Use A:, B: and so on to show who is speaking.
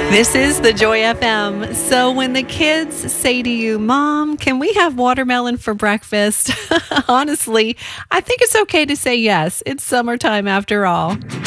A: This is the Joy FM. So when the kids say to you, Mom, can we have watermelon for breakfast? Honestly, I think it's okay to say yes. It's summertime after all.